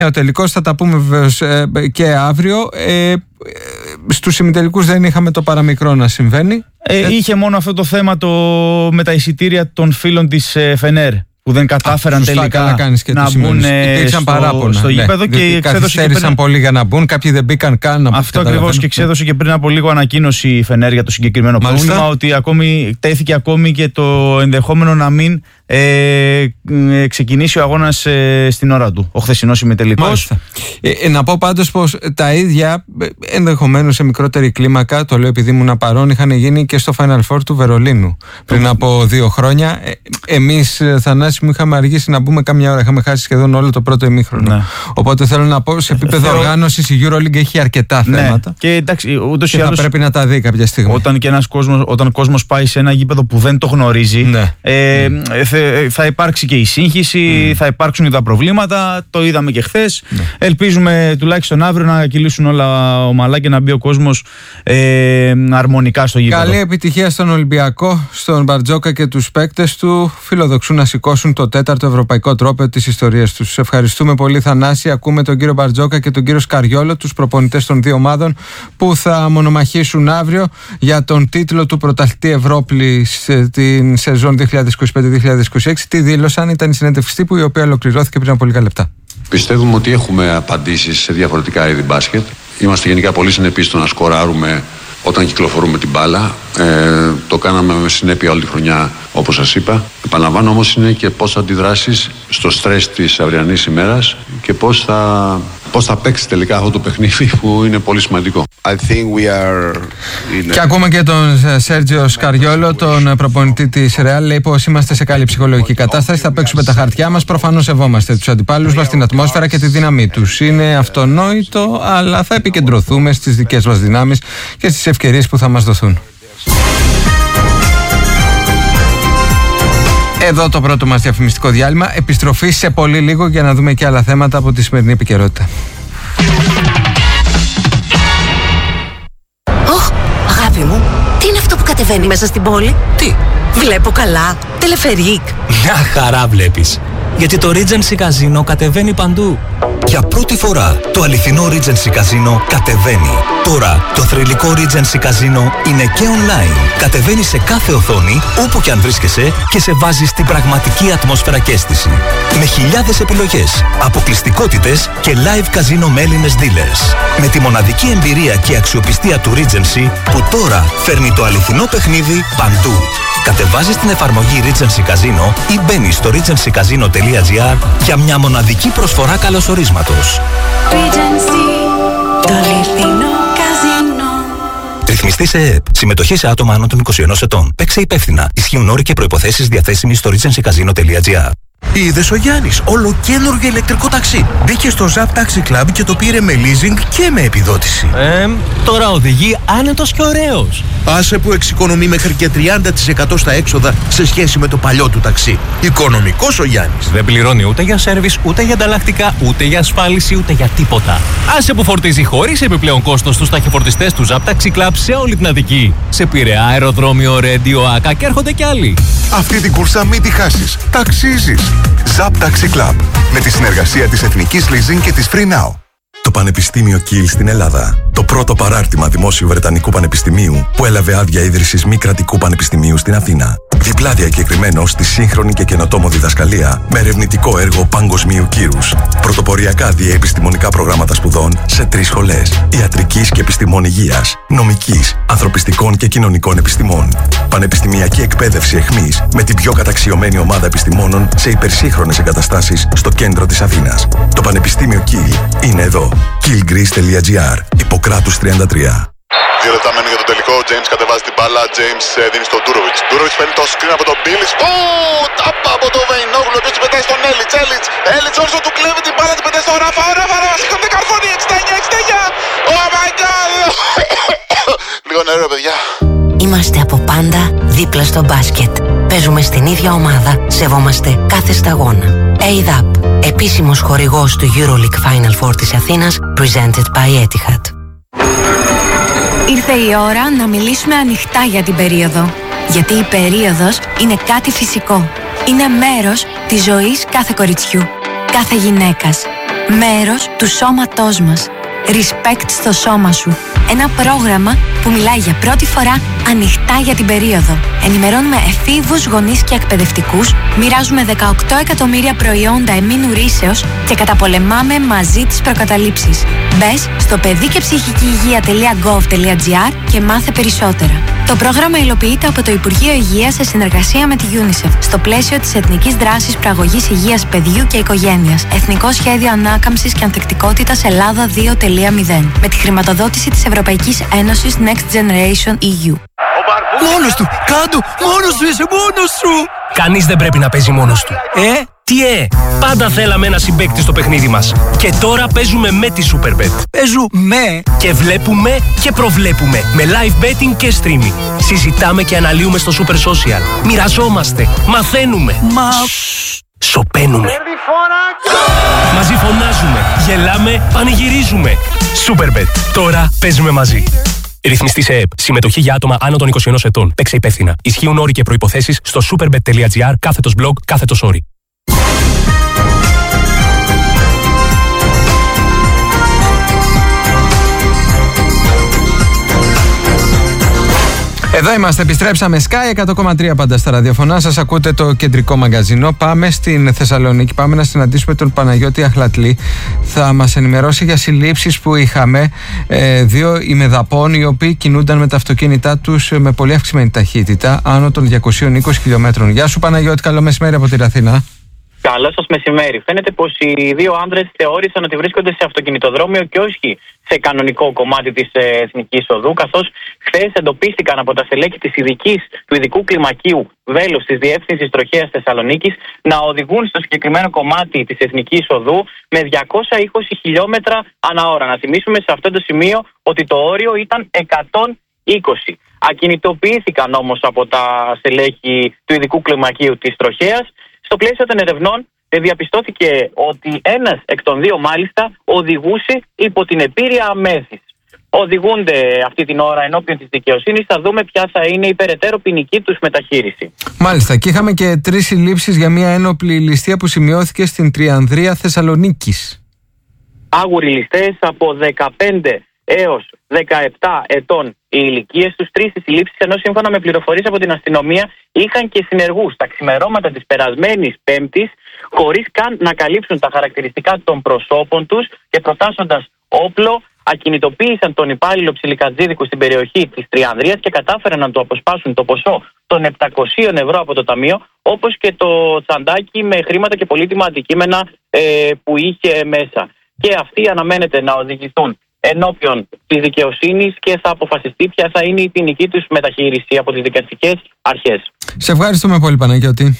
Ο τελικός θα τα πούμε βεβαίως και αύριο. Στους ημιτελικούς δεν είχαμε το παραμικρό να συμβαίνει. Είχε μόνο αυτό το θέμα με τα εισιτήρια των φίλων της Φενέρ, που δεν κατάφεραν τελικά να μπουν στο γήπεδο και καθυστέρησαν πολύ για να μπουν. Κάποιοι δεν μπήκαν καν. Αυτό ακριβώς, και εξέδωσε και πριν από λίγο ανακοίνωση η Φενέρ για το συγκεκριμένο πρόβλημα, ότι τέθηκε ακόμη και το ενδεχόμενο να μην ξεκινήσει ο αγώνας στην ώρα του, ο χθεσινός ημιτελικός. Να πω πάντως πως τα ίδια, ενδεχομένως σε μικρότερη κλίμακα, το λέω επειδή ήμουν παρόν, είχαν γίνει και στο Final Four του Βερολίνου πριν από 2 χρόνια. Εμείς, Θανάση μου, είχαμε αργήσει να μπούμε κάμια ώρα, είχαμε χάσει σχεδόν όλο το πρώτο ημίχρονο. Ναι. Οπότε θέλω να πω, σε επίπεδο οργάνωσης η EuroLeague έχει αρκετά θέματα. Και εντάξει, ούτως ή άλλως θα πρέπει να τα δει κάποια στιγμή. Όταν ο κόσμος πάει σε ένα γήπεδο που δεν το γνωρίζει, θα υπάρξει και η σύγχυση, θα υπάρξουν και τα προβλήματα. Το είδαμε και χθες. Ελπίζουμε τουλάχιστον αύριο να κυλήσουν όλα ομαλά και να μπει ο κόσμος αρμονικά στο γήπεδο. Καλή επιτυχία στον Ολυμπιακό, στον Μπαρτζόκα και τους παίκτες του. Φιλοδοξούν να σηκώσουν το 4ο ευρωπαϊκό τρόπαιο της ιστορίας τους. Ευχαριστούμε πολύ, Θανάση. Ακούμε τον κύριο Μπαρτζόκα και τον κύριο Σκαριόλο, τους προπονητές των 2 ομάδων που θα μονομαχήσουν αύριο για τον τίτλο του πρωταθλητή Ευρώπη στην σεζόν 2025-2026. Τι δήλωσαν, ήταν η συνέντευξη τύπου, η οποία ολοκληρώθηκε πριν από λίγα λεπτά. Πιστεύουμε ότι έχουμε απαντήσεις σε διαφορετικά είδη μπάσκετ. Είμαστε γενικά πολύ συνεπείς στο να σκοράρουμε όταν κυκλοφορούμε την μπάλα. Το κάναμε με συνέπεια όλη τη χρονιά, όπως σας είπα. Επαναλαμβάνω όμως, είναι και πώς θα αντιδράσεις στο στρες της αυριανής ημέρας και πώς θα παίξει τελικά αυτό το παιχνίδι, που είναι πολύ σημαντικό. Και ακόμα και τον Σέρτζιο Σκαριόλο, τον προπονητή της Ρεάλ, λέει πως είμαστε σε καλή ψυχολογική κατάσταση. Θα παίξουμε τα χαρτιά μας. Προφανώς σεβόμαστε τους αντιπάλους μας, την ατμόσφαιρα και τη δύναμή τους. Είναι αυτονόητο, αλλά θα επικεντρωθούμε στις δικές μας δυνάμεις και στις ευκαιρίες που θα μας δοθούν. Εδώ το πρώτο μας διαφημιστικό διάλειμμα. Επιστροφή σε πολύ λίγο για να δούμε και άλλα θέματα από τη σημερινή επικαιρότητα. Αγάπη μου, τι είναι αυτό που κατεβαίνει μέσα στην πόλη? Τι? Βλέπω καλά. Τελεφερίκ. Μια χαρά βλέπεις. Γιατί το Regency Casino κατεβαίνει παντού. Για πρώτη φορά το αληθινό Regency Casino κατεβαίνει. Τώρα το θρυλικό Regency Casino είναι και online. Κατεβαίνει σε κάθε οθόνη, όπου και αν βρίσκεσαι, και σε βάζει στην πραγματική ατμόσφαιρα και αίσθηση. Με χιλιάδες επιλογές, αποκλειστικότητες και live casino με Έλληνες dealers. Με τη μοναδική εμπειρία και αξιοπιστία του Regency, που τώρα φέρνει το αληθινό παιχνίδι παντού. Κατεβάζεις την εφαρμογή Regency Casino ή μπαίνεις στο regencycasino.gr για μια μοναδική προσφορά καλωσορίσματος. Regency, το αληθινό καζίνο. Ρυθμιστή σε ΕΕΠ. Συμμετοχή σε άτομα άνω των 21 ετών. Παίξε υπεύθυνα. Ισχύουν όροι και προϋποθέσεις διαθέσιμοι στο regencycasino.gr. Είδες ο Γιάννης, ολοκαίνουργιο ηλεκτρικό ταξί. Μπήκε στο Zap Taxi Club και το πήρε με leasing και με επιδότηση. Τώρα οδηγεί άνετος και ωραίος. Άσε που εξοικονομεί μέχρι και 30% στα έξοδα σε σχέση με το παλιό του ταξί. Οικονομικός ο Γιάννης. Δεν πληρώνει ούτε για σέρβις, ούτε για ανταλλακτικά, ούτε για ασφάλιση, ούτε για τίποτα. Άσε που φορτίζει χωρίς επιπλέον κόστος στους ταχυφορτιστές του Zap Taxi Club σε όλη την Αττική. Σε Πειραιά, αεροδρόμιο, Ρέντιο, Άκα και έρχονται κι άλλοι. Αυτή την κούρσα μην τη χάσεις. Ταξίζεις. Zap Taxi Club, με τη συνεργασία της Εθνικής Leasing και της Free Now. Το Πανεπιστήμιο Kiel στην Ελλάδα. Το πρώτο παράρτημα δημόσιου Βρετανικού Πανεπιστημίου που έλαβε άδεια ίδρυσης μη κρατικού πανεπιστημίου στην Αθήνα. Διπλά διακεκριμένο στη σύγχρονη και καινοτόμο διδασκαλία με ερευνητικό έργο παγκοσμίου κύρους. Πρωτοποριακά διαεπιστημονικά προγράμματα σπουδών σε 3 σχολές. Ιατρικής και επιστημών υγείας, νομικής, ανθρωπιστικών και κοινωνικών επιστημών. Πανεπιστημιακή εκπαίδευση εχμής με την πιο καταξιωμένη ομάδα επιστημόνων σε υπερσύγχρονες εγκαταστάσεις στο κέντρο της Αθήνας. Το Πανεπιστήμιο Kiel είναι εδώ. kielgreece.gr. Ιπποκράτους 33. 2 λεπτά μένει για τον τελικό. Ο James κατεβάζει την μπάλα. James δίνει στον Ντούροβιτς. Ντούροβιτς παίρνει το screen από τον Μπίλις. Τάπα από τον Βεϊνόγλου. Ο οποίος την πετάει στον Έλιτς. Έλιτς όσο του κλέβει την μπάλα. Την πετάει στον Ράφα. Ο Ράφα σηκώνεται καρφώνει. 69. Oh my god. Λίγο νερό, παιδιά. Είμαστε από πάντα δίπλα στο μπάσκετ. Παίζουμε στην ίδια ομάδα. Σεβόμαστε κάθε σταγόνα. ADAP, επίσημος χορηγός του EuroLeague Final Four της Αθήνας, presented by Etihad. Ήρθε η ώρα να μιλήσουμε ανοιχτά για την περίοδο. Γιατί η περίοδος είναι κάτι φυσικό. Είναι μέρος της ζωής κάθε κοριτσιού, κάθε γυναίκας. Μέρος του σώματός μας. Respect στο σώμα σου. Ένα πρόγραμμα που μιλάει για πρώτη φορά ανοιχτά για την περίοδο. Ενημερώνουμε εφήβους, γονείς και εκπαιδευτικούς, μοιράζουμε 18 εκατομμύρια προϊόντα εμμήνου ρύσεως και καταπολεμάμε μαζί τις προκαταλήψεις. Μπες στο παιδικεψυχικηυγεία.gov.gr και μάθε περισσότερα. Το πρόγραμμα υλοποιείται από το Υπουργείο Υγείας σε συνεργασία με τη UNICEF στο πλαίσιο της Εθνικής Δράσης Προαγωγής Υγείας Παιδιού και Οικογένειας. Εθνικό Σχέδιο Ανάκαμψης και Ανθεκτικότητας Ελλάδα 2.0. Με τη χρηματοδότηση της Ευρωπαϊκής Ένωσης Next Generation EU. Μόνος του! Κάντο! Μόνος του! Είσαι μόνος του! Κανείς δεν πρέπει να παίζει μόνος του. Τι πάντα θέλαμε ένα συμπαίκτη στο παιχνίδι μας. Και τώρα παίζουμε με τη Superbet. Παίζουμε! Και βλέπουμε και προβλέπουμε. Με live betting και streaming. Συζητάμε και αναλύουμε στο Super Social. Μοιραζόμαστε. Μαθαίνουμε. Σοπαίνουμε. Μαζί φωνάζουμε. Γελάμε. Πανηγυρίζουμε. Superbet. Τώρα παίζουμε μαζί. Ρυθμιστή σε ΕΕΠ. Συμμετοχή για άτομα άνω των 21 ετών. Παίξε υπεύθυνα. Ισχύουν όροι και προϋποθέσεις στο superbet.gr/blog/όροι. Εδώ είμαστε, επιστρέψαμε. Sky 100,3 πάντα στα ραδιοφωνά. Σας ακούτε το κεντρικό μαγκαζίνο. Πάμε στην Θεσσαλονίκη. Πάμε να συναντήσουμε τον Παναγιώτη Αχλατλή. Θα μας ενημερώσει για συλλήψεις που είχαμε. Δύο ημεδαπών οι οποίοι κινούνταν με τα αυτοκίνητά τους με πολύ αυξημένη ταχύτητα, άνω των 220 χιλιόμετρων. Γεια σου Παναγιώτη, καλό μεσημέρι από την Αθήνα. Καλό σας μεσημέρι. Φαίνεται πως οι δύο άνδρες θεώρησαν ότι βρίσκονται σε αυτοκινητοδρόμιο και όχι σε κανονικό κομμάτι της Εθνικής Οδού, καθώς χθες εντοπίστηκαν από τα στελέχη του ειδικού κλιμακίου Βέλος της Διεύθυνσης Τροχέας Θεσσαλονίκης να οδηγούν στο συγκεκριμένο κομμάτι της Εθνικής Οδού με 220 χιλιόμετρα ανά ώρα. Να θυμίσουμε σε αυτό το σημείο ότι το όριο ήταν 120. Ακινητοποιήθηκαν όμως από τα στελέχη του ειδικού κλιμακίου της Τροχέας. Στο πλαίσιο των ερευνών διαπιστώθηκε ότι ένας εκ των δύο μάλιστα οδηγούσε υπό την επήρεια μέθης. Οδηγούνται αυτή την ώρα ενώπιον της δικαιοσύνης. Θα δούμε ποια θα είναι η περαιτέρω ποινική τους μεταχείριση. Μάλιστα, και είχαμε και 3 συλλήψεις για μια ένοπλη ληστεία που σημειώθηκε στην Τριανδρία Θεσσαλονίκης. Άγουροι ληστές από 15 έως 17 ετών οι ηλικίες τους. 3 συλλήψεις, ενώ σύμφωνα με πληροφορίες από την αστυνομία είχαν και συνεργούς τα ξημερώματα της περασμένης Πέμπτης, χωρίς καν να καλύψουν τα χαρακτηριστικά των προσώπων τους και προτάσσοντας όπλο, ακινητοποίησαν τον υπάλληλο ψιλικατζίδικου στην περιοχή της Τριανδρίας και κατάφεραν να του αποσπάσουν το ποσό των 700 ευρώ από το ταμείο, όπως και το τσαντάκι με χρήματα και πολύτιμα αντικείμενα που είχε μέσα. Και αυτοί αναμένεται να οδηγηθούν ενώπιον της δικαιοσύνης και θα αποφασιστεί ποια θα είναι η ποινική τους μεταχείριση από τις δικαστικές αρχές. Σε ευχαριστούμε πολύ Παναγιώτη.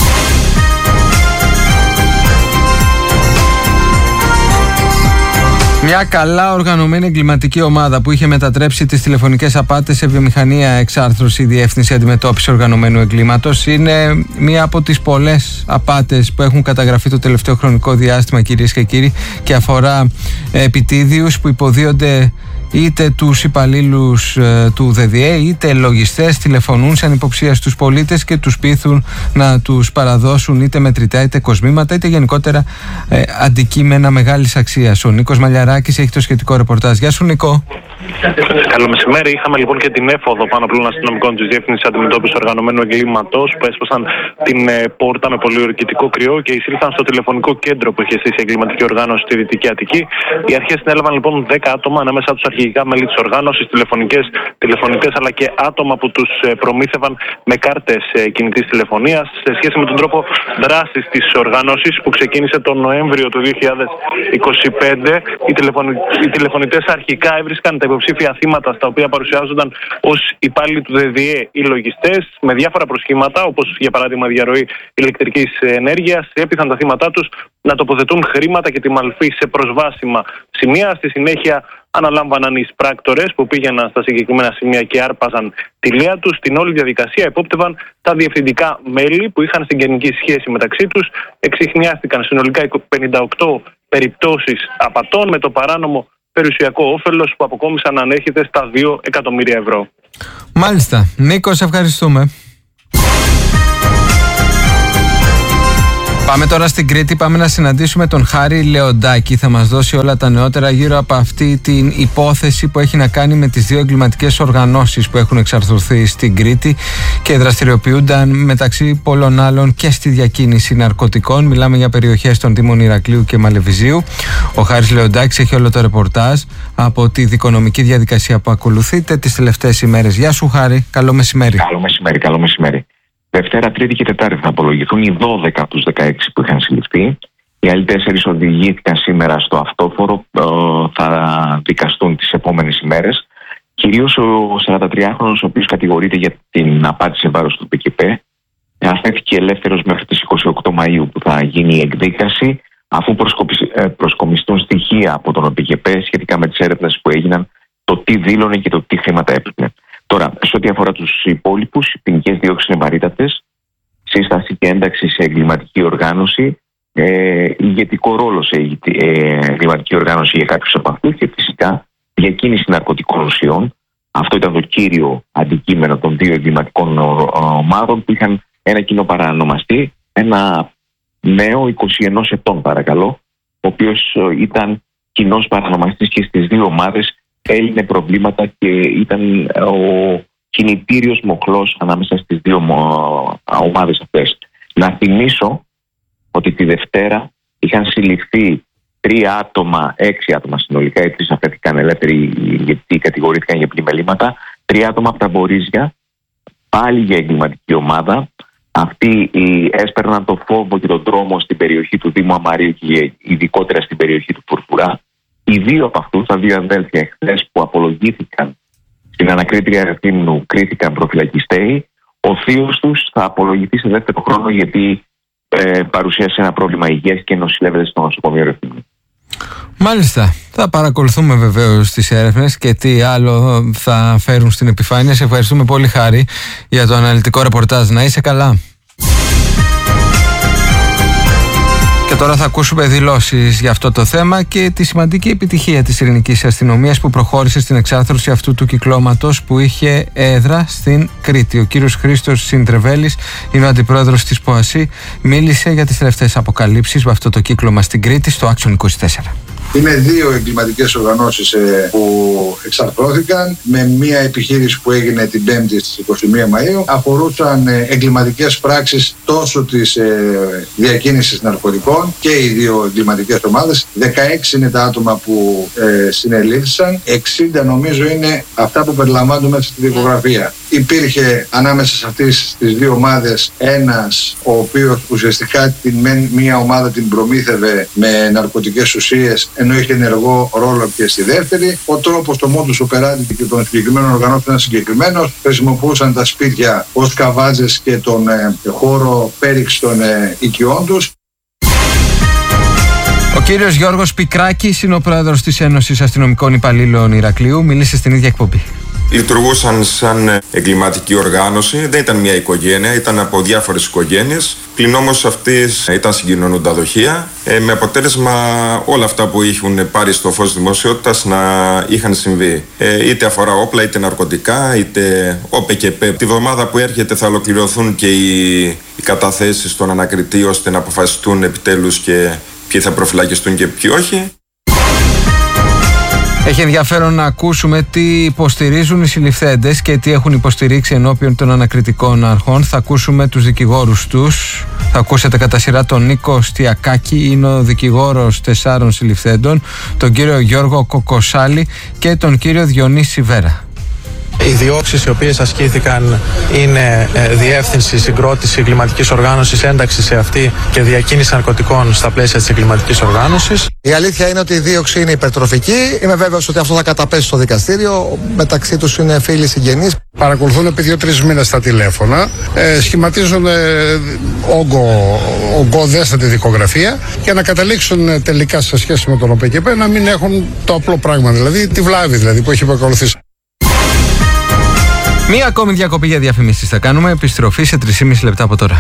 Μια καλά οργανωμένη εγκληματική ομάδα που είχε μετατρέψει τις τηλεφωνικές απάτες σε βιομηχανία εξάρθρωση η Διεύθυνση Αντιμετώπισης Οργανωμένου Εγκλήματος είναι μία από τις πολλές απάτες που έχουν καταγραφεί το τελευταίο χρονικό διάστημα, κυρίες και κύριοι, και αφορά επιτίδιους που υποδίονται είτε τους υπαλλήλους του ΔΔΕ είτε λογιστές, τηλεφωνούν σαν υποψία στους πολίτες και τους πείθουν να τους παραδώσουν είτε μετρητά είτε κοσμήματα είτε γενικότερα αντικείμενα μεγάλης αξίας. Ο Νίκος Μαλιαράκης έχει το σχετικό ρεπορτάζ. Γεια σου Νίκο. Καλό μεσημέρι. Είχαμε λοιπόν και την έφοδο πάνω πλέον αστυνομικών της Διεύθυνσης Αντιμετώπισης Οργανωμένου Εγκλήματος που έσπασαν την πόρτα με πολύ ορκητικό κρυό και εισήλθαν στο τηλεφωνικό κέντρο που είχε στήσει η εγκληματική οργάνωση στη Δυτική Αττική. Οι αρχές συνέλαβαν λοιπόν 10 άτομα, ανάμεσα τους αρχηγικά μέλη της οργάνωσης, τηλεφωνητές αλλά και άτομα που τους προμήθευαν με κάρτες κινητής τηλεφωνίας σε σχέση με τον τρόπο δράσης της οργάνωσης που ξεκίνησε τον Νοέμβριο του 2025. Οι τηλεφωνητές αρχικά έβρισκαν τα υποψήφια θύματα στα οποία παρουσιάζονταν ως υπάλληλοι του ΔΔΕ ή λογιστές με διάφορα προσχήματα, όπως για παράδειγμα διαρροή ηλεκτρικής ενέργειας. Έπειθαν τα θύματά τους να τοποθετούν χρήματα και τη μαλφή σε προσβάσιμα σημεία. Στη συνέχεια αναλάμβαναν οι εισπράκτορες που πήγαιναν στα συγκεκριμένα σημεία και άρπαζαν τη λέα τους. Στην όλη διαδικασία υπόπτευαν τα διευθυντικά μέλη που είχαν συγγενική σχέση μεταξύ τους. Εξιχνιάστηκαν συνολικά 58 περιπτώσεις απατών με το παράνομο περιουσιακό όφελος που αποκόμισαν να ανέρχεται στα 2 εκατομμύρια ευρώ. Μάλιστα. Νίκο, σε ευχαριστούμε. Πάμε τώρα στην Κρήτη, πάμε να συναντήσουμε τον Χάρη Λεοντάκη. Θα μας δώσει όλα τα νεότερα γύρω από αυτή την υπόθεση που έχει να κάνει με τις δύο εγκληματικές οργανώσεις που έχουν εξαρθρωθεί στην Κρήτη και δραστηριοποιούνταν μεταξύ πολλών άλλων και στη διακίνηση ναρκωτικών. Μιλάμε για περιοχές των Δήμων Ηρακλείου και Μαλεβιζίου. Ο Χάρης Λεοντάκης έχει όλο το ρεπορτάζ από τη δικονομική διαδικασία που ακολουθείται τις τελευταίες ημέρες. Γεια σου Χάρη, καλό μεσημέρι. Καλό μεσημέρι. Δευτέρα, Τρίτη και Τετάρτη θα απολογηθούν οι 12 από τους 16 που είχαν συλληφθεί. Οι άλλοι 4 οδηγήθηκαν σήμερα στο αυτόφορο, θα δικαστούν τις επόμενες ημέρες. Κυρίως ο 43χρονος, ο οποίος κατηγορείται για την απάτη σε βάρος του ΠΚΠ, αφέθηκε ελεύθερος μέχρι τις 28 Μαΐου που θα γίνει η εκδίκαση, αφού προσκομιστούν στοιχεία από τον ΠΚΠ σχετικά με τις έρευνες που έγιναν, το τι δήλωνε και το τι χρήματα έπαιρνε. Τώρα, σε ό,τι αφορά τους υπόλοιπους, οι ποινικές διώξεις είναι βαρύτατες, σύσταση και ένταξη σε εγκληματική οργάνωση, ηγετικό ρόλο σε εγκληματική οργάνωση για κάποιους από αυτούς και φυσικά διακίνηση ναρκωτικών ουσιών. Αυτό ήταν το κύριο αντικείμενο των δύο εγκληματικών ομάδων που είχαν ένα κοινό παρανομαστή, ένα νέο 21 ετών παρακαλώ, ο οποίος ήταν κοινός παρανομαστής και στις δύο ομάδες έλυνε προβλήματα και ήταν ο κινητήριος μοχλός ανάμεσα στις δύο ομάδες αυτές. Να θυμίσω ότι τη Δευτέρα είχαν συλληφθεί 3 άτομα, 6 άτομα συνολικά, οι 3 αφέθηκαν ελεύθεροι γιατί κατηγορήθηκαν για πλημελήματα, 3 άτομα από τα Μπορίζια, πάλι για εγκληματική ομάδα. Αυτοί έσπερναν το φόβο και τον τρόμο στην περιοχή του Δήμου Αμαρίου και ειδικότερα στην περιοχή του Πουρπουρά. Οι 2 από αυτούς, τα 2 αδέλφια εχθές που απολογήθηκαν στην ανακρίτρια Ρεθύμνου, κρίθηκαν προφυλακιστέοι. Ο θείος τους θα απολογηθεί σε δεύτερο χρόνο γιατί παρουσίασε ένα πρόβλημα υγείας και νοσηλεύεται στο νοσοκομείο Ρεθύμνου. Μάλιστα. Θα παρακολουθούμε βεβαίως τις έρευνες και τι άλλο θα φέρουν στην επιφάνεια. Σε ευχαριστούμε πολύ Χάρη για το αναλυτικό ρεπορτάζ. Να είσαι καλά. Και τώρα θα ακούσουμε δηλώσεις για αυτό το θέμα και τη σημαντική επιτυχία της ελληνικής αστυνομίας που προχώρησε στην εξάρθρωση αυτού του κυκλώματος που είχε έδρα στην Κρήτη. Ο κύριος Χρήστος Συντρεβέλης είναι ο αντιπρόεδρος της ΠΟΑΣΥ. Μίλησε για τις τελευταίες αποκαλύψεις με αυτό το κύκλωμα στην Κρήτη στο Action 24. Είναι 2 εγκληματικές οργανώσεις που εξαρθρώθηκαν με μία επιχείρηση που έγινε την 5η στις 21 Μαΐου. Αφορούσαν εγκληματικές πράξεις τόσο της διακίνησης ναρκωτικών και οι 2 εγκληματικές ομάδες. 16 είναι τα άτομα που συνελήφθησαν. 60 νομίζω είναι αυτά που περιλαμβάνονται μέσα στη δικογραφία. Υπήρχε ανάμεσα σε αυτές τις 2 ομάδες ένας ο οποίος ουσιαστικά μία ομάδα την προμήθευε με ναρκωτικές ουσίες ενώ είχε ενεργό ρόλο και στη δεύτερη. Ο τρόπος, το modus operandi και των συγκεκριμένων οργανώσεων ήταν συγκεκριμένος. Χρησιμοποιούσαν τα σπίτια ως καβάζες και τον χώρο πέριξης των οικειών τους. Ο κύριος Γιώργος Πικράκης είναι ο πρόεδρος της Ένωσης Αστυνομικών Υπαλλήλων Ηρακλείου. Μίλησε στην ίδια εκπομπή. Λειτουργούσαν σαν εγκληματική οργάνωση, δεν ήταν μια οικογένεια, ήταν από διάφορες οικογένειες. Πλην όμως αυτές ήταν συγκοινωνούντα δοχεία, με αποτέλεσμα όλα αυτά που είχαν πάρει στο φως δημοσιότητας να είχαν συμβεί. Είτε αφορά όπλα, είτε ναρκωτικά, είτε ΟΠΚΠ. Τη βδομάδα που έρχεται θα ολοκληρωθούν και οι καταθέσεις στον ανακριτή ώστε να αποφασιστούν επιτέλους και ποιοι θα προφυλακιστούν και ποιοι όχι. Έχει ενδιαφέρον να ακούσουμε τι υποστηρίζουν οι συλληφθέντες και τι έχουν υποστηρίξει ενώπιον των ανακριτικών αρχών. Θα ακούσουμε τους δικηγόρους τους. Θα ακούσετε κατά σειρά τον Νίκο Στιακάκη, είναι ο δικηγόρος 4 συλληφθέντων, τον κύριο Γιώργο Κοκοσάλη και τον κύριο Διονύση Βέρα. Οι διώξεις οι οποίες ασκήθηκαν είναι διεύθυνση, συγκρότηση εγκληματικής οργάνωσης, ένταξη σε αυτή και διακίνηση ναρκωτικών στα πλαίσια της εγκληματικής οργάνωσης. Η αλήθεια είναι ότι η δίωξη είναι υπερτροφική. Είμαι βέβαιος ότι αυτό θα καταπέσει στο δικαστήριο. Μεταξύ τους είναι φίλοι συγγενείς. Παρακολουθούν επί 2-3 μήνες τα τηλέφωνα. Σχηματίζουν ογκώδεστατη δικογραφία για να καταλήξουν τελικά σε σχέση με τον ΟΠΚΠ να μην έχουν το απλό πράγμα, δηλαδή τη βλάβη δηλαδή, που έχει επακολουθήσει. Μία ακόμη διακοπή για διαφημίσεις θα κάνουμε. Επιστροφή σε 3,5 λεπτά από τώρα.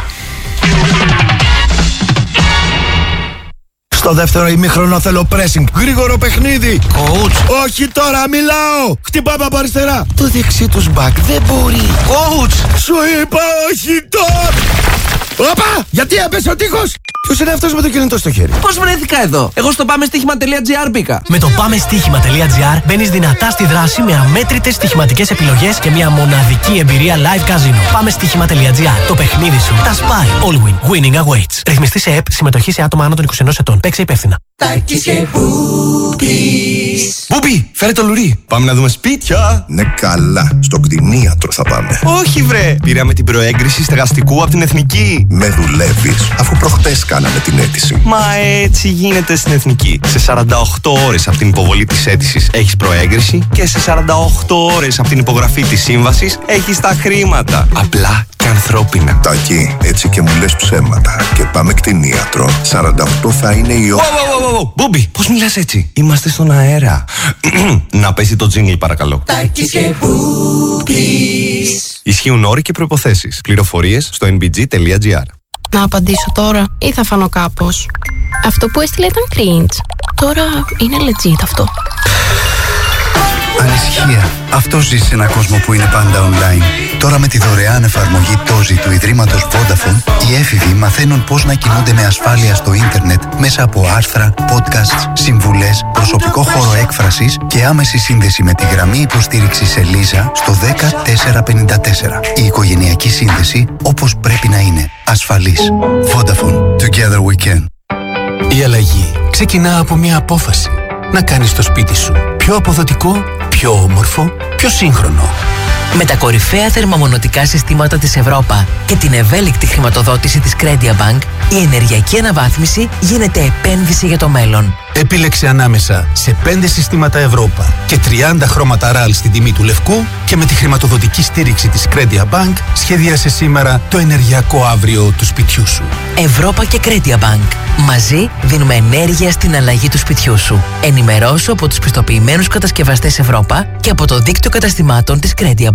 Στο δεύτερο ημίχρονο θέλω pressing. Γρήγορο παιχνίδι. Coach. Όχι τώρα, μιλάω. Χτυπάμε από αριστερά. Το δεξί τους μπακ δεν μπορεί. Coach. Σου είπα όχι τώρα. Όπα, γιατί έπεσε ο τείχος. Ποιος είναι αυτός με το κινητό στο χέρι? Πώς βρέθηκα εδώ? Εγώ στο πάμεστοίχημα.gr μπήκα. Με το πάμεστοίχημα.gr μπαίνεις δυνατά στη δράση με αμέτρητες στοιχηματικές επιλογές και μια μοναδική εμπειρία live casino. Πάμεστοίχημα.gr. Το παιχνίδι σου. Τα σπάει. All win. Winning awaits. Ρυθμιστή σε ΕΠ. Συμμετοχή σε άτομα άνω των 21 ετών. Παίξε υπεύθυνα. Τάκης και Μπούπης. Μπούπη, φέρε το λουρί. Πάμε να δούμε σπίτια. Ναι, καλά. Στο κτηνίατρο θα πάμε. Όχι, βρε. Πήραμε την προέγκριση στεγαστικού από την Εθνική. Με δουλεύεις, αφού προχτές κάναμε την αίτηση. Μα έτσι γίνεται στην Εθνική. Σε 48 ώρες από την υποβολή της αίτησης έχεις προέγκριση και σε 48 ώρες από την υπογραφή της σύμβασης έχεις τα χρήματα. Απλά και ανθρώπινα. Τάκη, έτσι και μου λες ψέματα. Και πάμε κτηνίατρο. 48 θα είναι η ώρα. Μπούμπι, πώς μιλάς έτσι? Είμαστε στον αέρα. Να παίζει το τζίνγκλ, παρακαλώ. Τάκης και Μπούπης. Ισχύουν όροι και προϋποθέσεις. Πληροφορίες στο nbg.gr. Να απαντήσω τώρα ή θα φανώ κάπως? Αυτό που έστειλε ήταν cringe. Τώρα είναι legit αυτό. Ανησυχία. Αυτό ζει σε έναν κόσμο που είναι πάντα online. Τώρα με τη δωρεάν εφαρμογή Tozi του Ιδρύματος Vodafone, οι έφηβοι μαθαίνουν πώς να κινούνται με ασφάλεια στο ίντερνετ μέσα από άρθρα, podcasts, συμβουλές, προσωπικό χώρο έκφρασης και άμεση σύνδεση με τη γραμμή υποστήριξης Ελίζα στο 10454. Η οικογενειακή σύνδεση όπως πρέπει να είναι. Ασφαλής. Vodafone. Together we can. Η αλλαγή ξεκινά από μια απόφαση. Να κάνεις το σπίτι σου πιο αποδοτικό, πιο όμορφο, πιο σύγχρονο. Με τα κορυφαία θερμομονωτικά συστήματα της Ευρώπα και την ευέλικτη χρηματοδότηση της Credia Bank, η ενεργειακή αναβάθμιση γίνεται επένδυση για το μέλλον. Επίλεξε ανάμεσα σε 5 συστήματα Ευρώπα και 30 χρώματα RAL στην τιμή του λευκού και με τη χρηματοδοτική στήριξη της Credia Bank σχεδίασε σήμερα το ενεργειακό αύριο του σπιτιού σου. Ευρώπα και Credia Bank. Μαζί δίνουμε ενέργεια στην αλλαγή του σπιτιού σου. Ενημερώσου από τους πιστοποιημένους κατασκευαστές Ευρώπα και από το δίκτυο καταστημάτων της Credia Bank.